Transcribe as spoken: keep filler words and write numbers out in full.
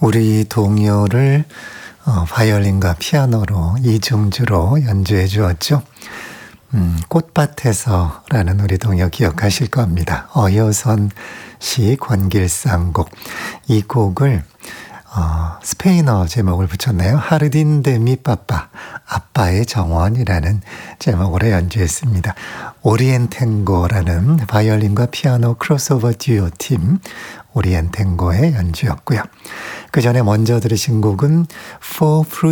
우리 동요를 어, 바이올린과 피아노로 이중주로 연주해 주었죠. 음, 꽃밭에서라는 우리 동요 기억하실 겁니다. 어여선 시 권길상곡. 이 곡을 어, 스페인어 제목을 붙였네요. 하르딘 데미 빠빠, 아빠의 정원이라는 제목으로 연주했습니다. 오리엔탱고라는 바이올린과 피아노 크로스오버 듀오 팀 오리엔탱고의 연주였고요. 그 전에 먼저 들으신 곡은 For Fruit